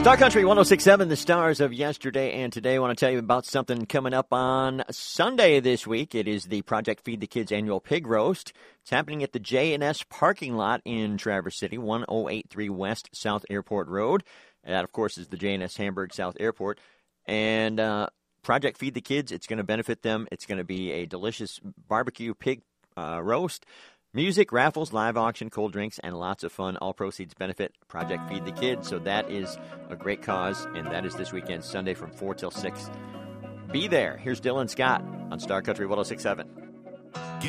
Star Country 106.7, the stars of yesterday and today. I want to tell you about something coming up on Sunday this week. It is the Project Feed the Kids annual pig roast. It's happening at the J&S parking lot in Traverse City, 1083 West South Airport Road. And that, of course, is the J&S Hamburg South Airport. And Project Feed the Kids, it's going to benefit them. It's going to be a delicious barbecue pig roast. Music, raffles, live auction, cold drinks, and lots of fun. All proceeds benefit Project Feed the Kids. So that is a great cause, and that is this weekend, Sunday from 4 till 6. Be there. Here's Dylan Scott on Star Country 106.7.